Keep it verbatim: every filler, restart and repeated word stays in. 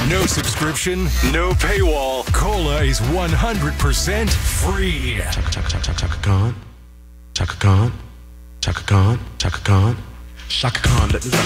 No subscription, no paywall. Cola is one hundred percent free. Chaka Chaka Chaka Chaka Khan, Chaka Khan, Chaka Khan, Chaka Khan, Shaka Khan. Let me